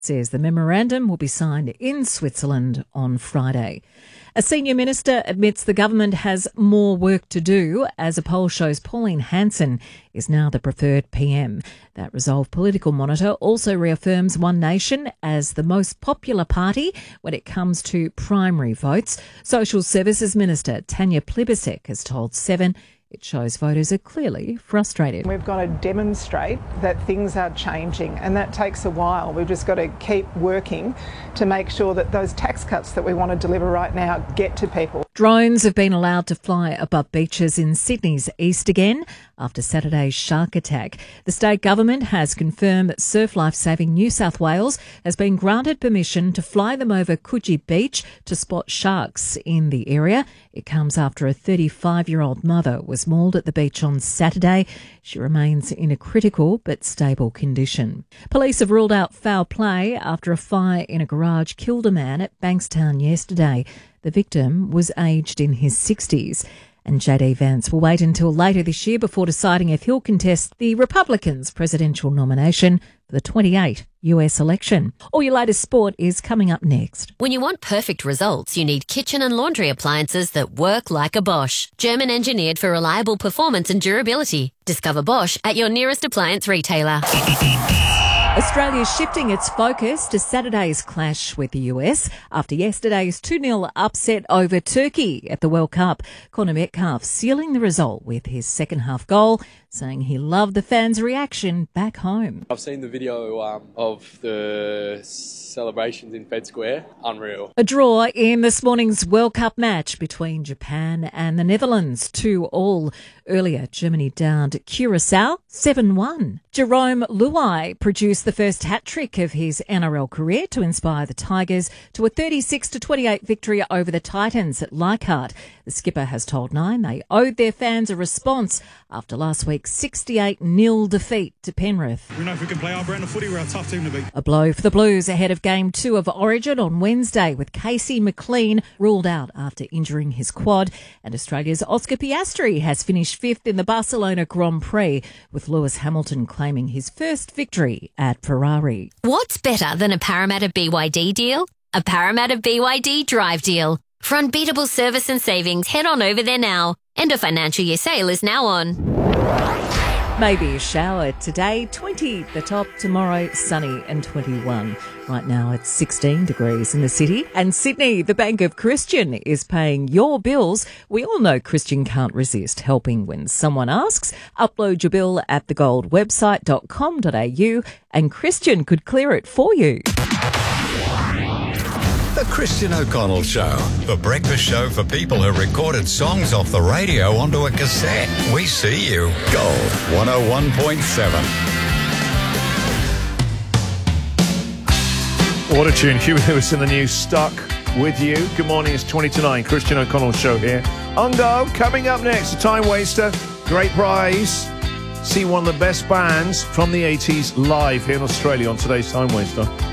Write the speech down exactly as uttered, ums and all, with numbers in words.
says the memorandum will be signed in Switzerland on Friday. A senior minister admits the government has more work to do as a poll shows Pauline Hanson is now the preferred P M. That Resolve Political Monitor also reaffirms One Nation as the most popular party when it comes to primary votes. Social Services Minister Tanya Plibersek has told Seven it shows voters are clearly frustrated. We've got to demonstrate that things are changing, and that takes a while. We've just got to keep working to make sure that those tax cuts that we want to deliver right now get to people. Drones have been allowed to fly above beaches in Sydney's east again after Saturday's shark attack. The state government has confirmed that Surf Life Saving New South Wales has been granted permission to fly them over Coogee Beach to spot sharks in the area. It comes after a thirty-five-year-old mother was mauled at the beach on Saturday. She remains in a critical but stable condition. Police have ruled out foul play after a fire in a garage killed a man at Bankstown yesterday. The victim was aged in his sixties. And J D Vance will wait until later this year before deciding if he'll contest the Republicans' presidential nomination for the twenty-eight U S election. All your latest sport is coming up next. When you want perfect results, you need kitchen and laundry appliances that work like a Bosch. German engineered for reliable performance and durability. Discover Bosch at your nearest appliance retailer. Australia's shifting its focus to Saturday's clash with the U S after yesterday's two nil upset over Turkey at the World Cup. Connor Metcalfe sealing the result with his second half goal, saying he loved the fans' reaction back home. I've seen the video um, of the celebrations in Fed Square. Unreal. A draw in this morning's World Cup match between Japan and the Netherlands, two all. Earlier, Germany downed Curacao seven one. Jerome Luai produced the first hat-trick of his N R L career to inspire the Tigers to a thirty-six to twenty-eight victory over the Titans at Leichhardt. The skipper has told Nine they owed their fans a response after last week's sixty-eight nil defeat to Penrith. We know if we can play our brand of footy, we're a tough team to beat. A blow for the Blues ahead of Game two of Origin on Wednesday, with Casey McLean ruled out after injuring his quad. And Australia's Oscar Piastri has finished fifth in the Barcelona Grand Prix, with Lewis Hamilton claiming his first victory at Ferrari. What's better than a Parramatta B Y D deal? A Parramatta B Y D Drive deal. For unbeatable service and savings, head on over there now. End of financial year sale is now on. Maybe a shower today, twenty the top, tomorrow sunny and twenty-one. Right now it's sixteen degrees in the city. And Sydney, the Bank of Christian is paying your bills. We all know Christian can't resist helping when someone asks. Upload your bill at the gold website dot com dot a u and Christian could clear it for you. The Christian O'Connell Show, the breakfast show for people who recorded songs off the radio onto a cassette. We see you. Gold one oh one point seven. What a tune. Huey Lewis in the news, Stuck With You. Good morning, it's twenty to nine. Christian O'Connell Show here. On Go, coming up next, a time waster, great prize. See one of the best bands from the eighties live here in Australia on today's Time Waster.